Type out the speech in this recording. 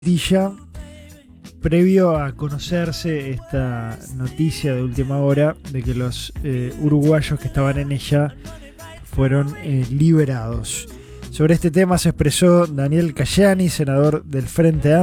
Dilla, previo a conocerse esta noticia de última hora de que los uruguayos que estaban en ella fueron liberados. Sobre este tema se expresó Daniel Cayani, senador del Frente Amplio.